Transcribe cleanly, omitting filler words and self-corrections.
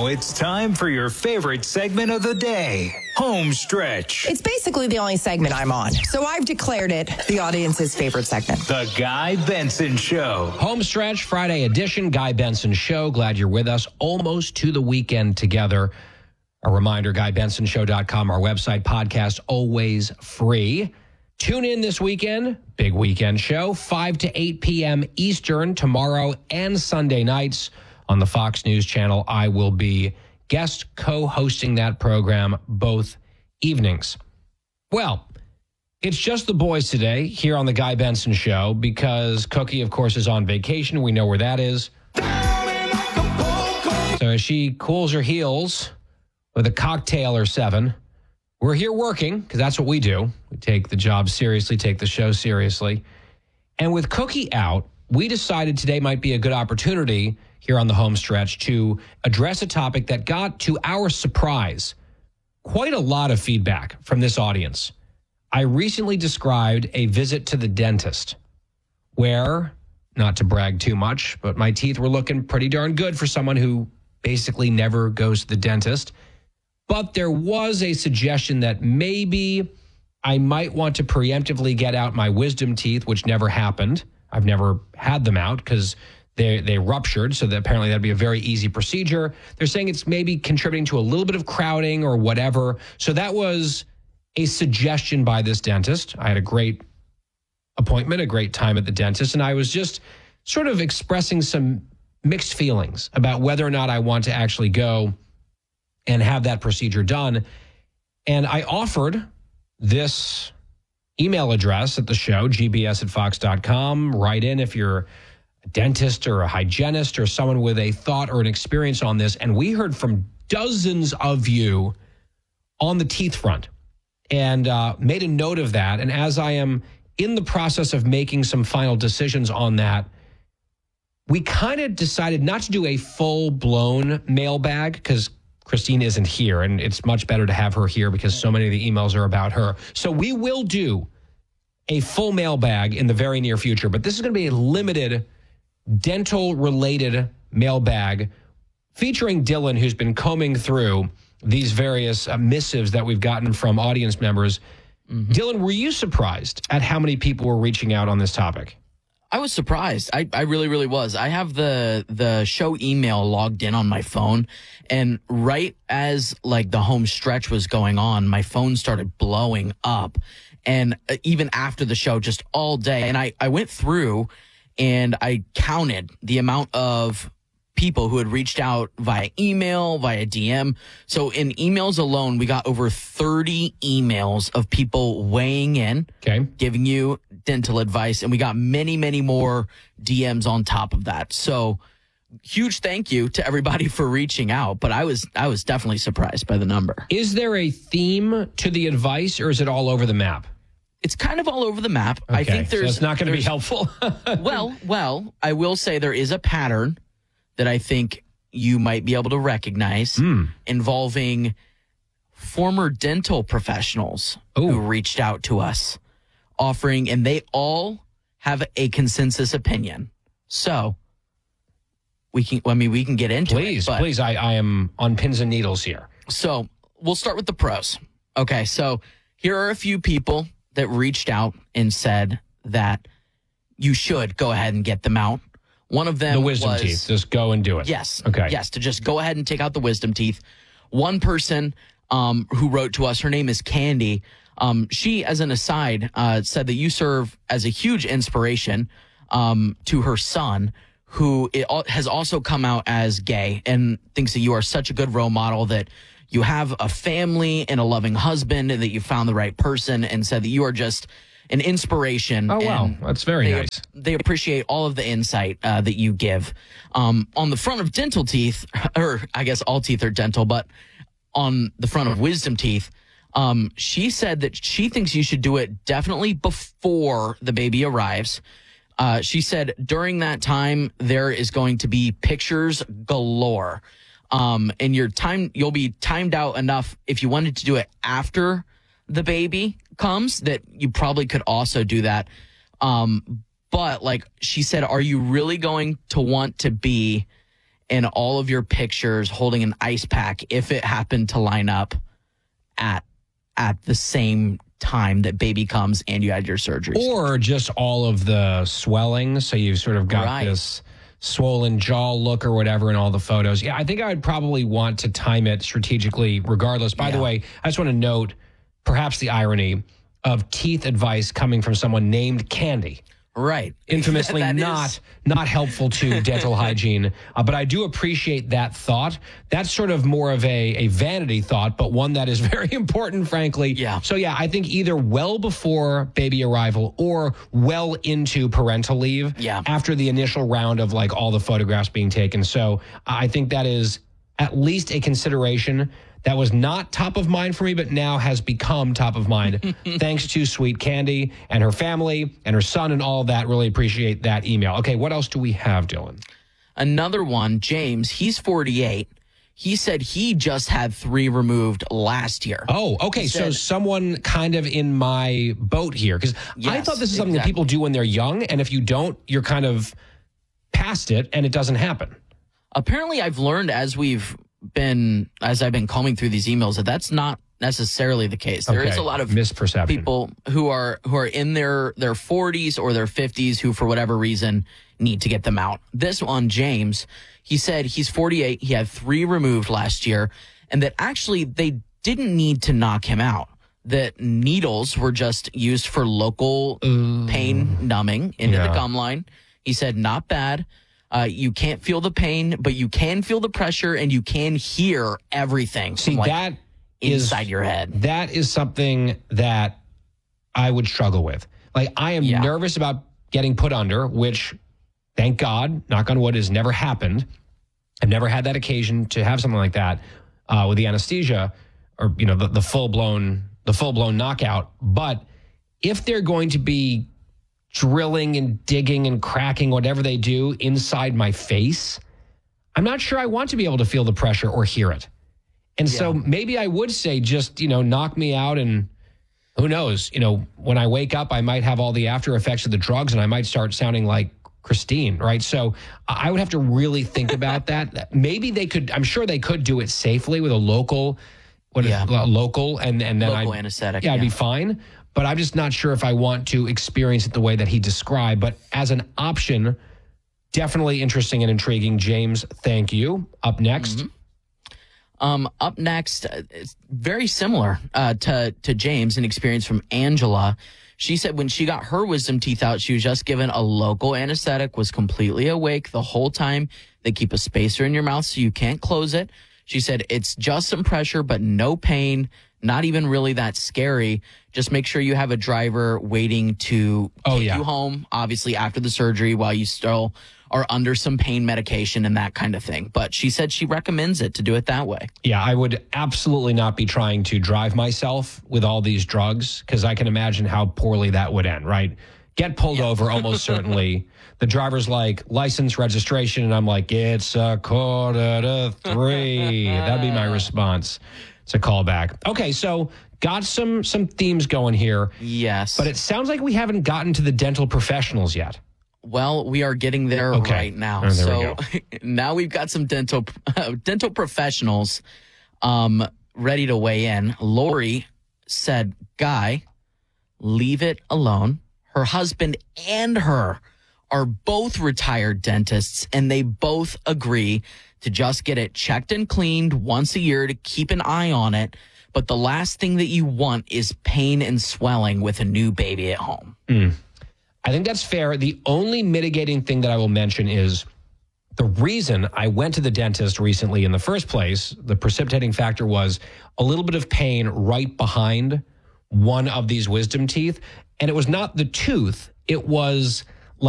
it's time for your favorite segment of the day, Home Stretch. It's basically the only segment I'm on, so I've declared it the audience's favorite segment. The Guy Benson Show. Home Stretch, Friday edition, Guy Benson Show. Glad you're with us. Almost to the weekend together. A reminder, GuyBensonShow.com, our website, podcast, always free. Tune in this weekend, big weekend show, 5 to 8 p.m. Eastern, tomorrow and Sunday nights on the Fox News Channel. I will be guest co-hosting that program both evenings. Well, it's just the boys today here on the Guy Benson Show because Cookie, of course, is on vacation. We know where that is. So as she cools her heels with a cocktail or seven, we're here working because that's what we do. We take the job seriously, take the show seriously. And with Cookie out, we decided today might be a good opportunity here on the Home Stretch to address a topic that got, to our surprise, quite a lot of feedback from this audience. I recently described a visit to the dentist where, not to brag too much, but my teeth were looking pretty darn good for someone who basically never goes to the dentist. But there was a suggestion that maybe I might want to preemptively get out my wisdom teeth, which never happened. I've never had them out because they ruptured, so that apparently that'd be a very easy procedure. They're saying it's maybe contributing to a little bit of crowding or whatever. So that was a suggestion by this dentist. I had a great appointment, a great time at the dentist, and I was just sort of expressing some mixed feelings about whether or not I want to actually go and have that procedure done. And I offered this email address at the show, gbs@fox.com. Write in if you're a dentist or a hygienist or someone with a thought or an experience on this. And we heard from dozens of you on the teeth front and made a note of that. And as I am in the process of making some final decisions on that, we kind of decided not to do a full-blown mailbag because Christine isn't here, and it's much better to have her here because so many of the emails are about her. So we will do a full mailbag in the very near future, but this is going to be a limited dental-related mailbag featuring Dylan, who's been combing through these various missives that we've gotten from audience members. Mm-hmm. Dylan, were you surprised at how many people were reaching out on this topic? I was surprised. I really, really was. I have the show email logged in on my phone, and right as like the Home Stretch was going on, my phone started blowing up. And even after the show, just all day. And I went through and I counted the amount of people who had reached out via email, via DM. So in emails alone, we got over 30 emails of people weighing in, giving you dental advice, and we got many, many more DMs on top of that. So huge thank you to everybody for reaching out, but I was definitely surprised by the number. Is there a theme to the advice, or is it all over the map? It's kind of all over the map. Okay, I think so it's not going to be helpful. well, I will say there is a pattern that I think you might be able to recognize involving former dental professionals who reached out to us offering, and they all have a consensus opinion. So we can get into it. Please. I am on pins and needles here. So we'll start with the pros. Okay. So here are a few people that reached out and said that you should go ahead and get them out. One of them the wisdom teeth. Just go and do it. Yes. Okay. Yes, to just go ahead and take out the wisdom teeth. One person who wrote to us, her name is Candy. She, as an aside, said that you serve as a huge inspiration to her son, who has also come out as gay and thinks that you are such a good role model, that you have a family and a loving husband, and that you found the right person, and said that you are just an inspiration. Oh, wow. That's very nice. They appreciate all of the insight that you give. On the front of dental teeth, or I guess all teeth are dental, but on the front of wisdom teeth, she said that she thinks you should do it definitely before the baby arrives. She said during that time, there is going to be pictures galore. And you'll be timed out enough if you wanted to do it after the baby comes, that you probably could also do that. But like she said, are you really going to want to be and all of your pictures holding an ice pack if it happened to line up at the same time that baby comes and you had your surgery. Or just all of the swelling. So you've sort of got this swollen jaw look or whatever in all the photos. Yeah, I think I would probably want to time it strategically regardless. By the way, I just want to note perhaps the irony of teeth advice coming from someone named Candy. Right. Infamously not helpful to dental hygiene. But I do appreciate that thought. That's sort of more of a vanity thought, but one that is very important, frankly. Yeah. So, yeah, I think either well before baby arrival or well into parental leave after the initial round of like all the photographs being taken. So I think that is at least a consideration that was not top of mind for me, but now has become top of mind. Thanks to Sweet Candy and her family and her son and all of that. Really appreciate that email. Okay, what else do we have, Dylan? Another one, James, he's 48. He said he just had 3 removed last year. Oh, okay. So someone kind of in my boat here. Because I thought this is something that people do when they're young. And if you don't, you're kind of past it and it doesn't happen. Apparently, I've learned as I've been combing through these emails that that's not necessarily the case. There is a lot of misperception. People who are in their 40s or their 50s who, for whatever reason, need to get them out. This one, James, he said he's 48. He had 3 removed last year, and that actually they didn't need to knock him out. That needles were just used for local pain numbing into the gum line. He said, not bad. You can't feel the pain, but you can feel the pressure and you can hear everything. See, that inside your head. That is something that I would struggle with. Like, I am nervous about getting put under, which, thank God, knock on wood, has never happened. I've never had that occasion to have something like that with the anesthesia or, you know, the full-blown knockout. But if they're going to be drilling and digging and cracking whatever they do inside my face, I'm not sure I want to be able to feel the pressure or hear it. And so maybe I would say just, you know, knock me out, and who knows, you know, when I wake up, I might have all the after effects of the drugs and I might start sounding like Christine, right? So I would have to really think about that. Maybe they could, I'm sure they could do it safely with a local, local and then local anesthetic. I'd be fine. But I'm just not sure if I want to experience it the way that he described. But as an option, definitely interesting and intriguing. James, thank you. Up next. Up next, it's very similar to James, an experience from Angela. She said when she got her wisdom teeth out, she was just given a local anesthetic, was completely awake the whole time. They keep a spacer in your mouth so you can't close it. She said it's just some pressure, but no pain. Not even really that scary. Just make sure you have a driver waiting to take you home, obviously after the surgery while you still are under some pain medication and that kind of thing. But she said she recommends it to do it that way. Yeah, I would absolutely not be trying to drive myself with all these drugs because I can imagine how poorly that would end, right? Get pulled over almost certainly. The driver's like, license, registration, and I'm like, it's 2:45. That'd be my response. It's a callback. Okay, so got some themes going here. Yes. But it sounds like we haven't gotten to the dental professionals yet. Well, we are getting there right now. Oh, so now we've got some dental professionals ready to weigh in. Lori said, Guy, leave it alone. Her husband and her are both retired dentists, and they both agree to just get it checked and cleaned once a year to keep an eye on it. But the last thing that you want is pain and swelling with a new baby at home. I think that's fair. The only mitigating thing that I will mention is the reason I went to the dentist recently in the first place, the precipitating factor was a little bit of pain right behind one of these wisdom teeth. And it was not the tooth. It was